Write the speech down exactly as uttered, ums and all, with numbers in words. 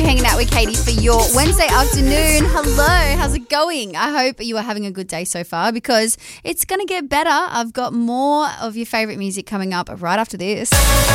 hanging out with Katie for your Wednesday afternoon. Hello, how's it going? I hope you are having a good day so far because it's going to get better. I've got more of your favourite music coming up right after this.